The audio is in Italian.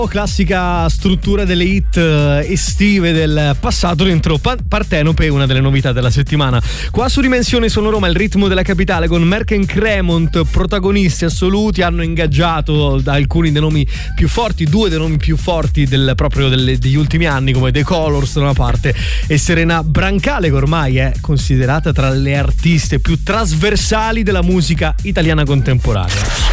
Classica struttura delle hit estive del passato dentro Partenope, una delle novità della settimana. Qua su Dimensione Sono Roma, il ritmo della capitale, con Merck e Cremont protagonisti assoluti. Hanno ingaggiato da alcuni dei nomi più forti, due dei nomi più forti degli ultimi anni, come The Colors da una parte e Serena Brancale, che ormai è considerata tra le artiste più trasversali della musica italiana contemporanea.